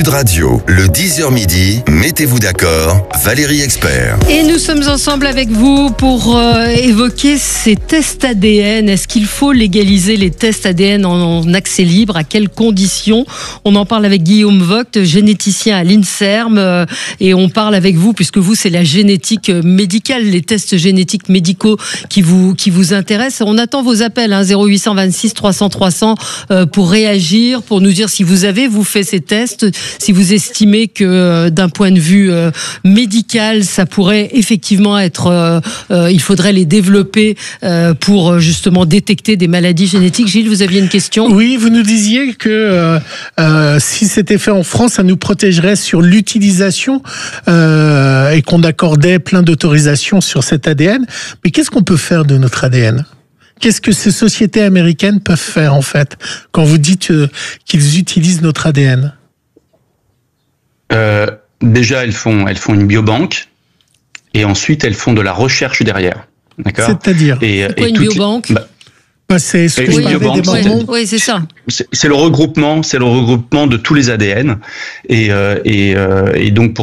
Sud Radio, le 10h midi, mettez-vous d'accord, Valérie Expert. Et nous sommes ensemble avec vous pour évoquer ces tests ADN. Est-ce qu'il faut légaliser les tests ADN en accès libre? À quelles conditions? On en parle avec Guillaume Vogt, généticien à l'INSERM, et on parle avec vous, puisque vous, c'est la génétique médicale, les tests génétiques médicaux qui vous intéressent. On attend vos appels, 0826 300 300, pour réagir, pour nous dire si vous avez fait ces tests, si vous estimez que d'un point de vue médical, ça pourrait effectivement être, il faudrait les développer pour justement détecter des maladies génétiques. Gilles, vous aviez une question? Oui, vous nous disiez que si c'était fait en France, ça nous protégerait sur l'utilisation et qu'on accordait plein d'autorisations sur cet ADN. Mais qu'est-ce qu'on peut faire de notre ADN ? Qu'est-ce que ces sociétés américaines peuvent faire, en fait, quand vous dites qu'ils utilisent notre ADN ? Déjà, elles font une biobanque, et ensuite, elles font de la recherche derrière. D'accord ? C'est-à-dire ? Pourquoi une biobanque ? C'est ce que une je parlais biobanque, des mormons. Oui, c'est ça. C'est le regroupement de tous les ADN, et donc pour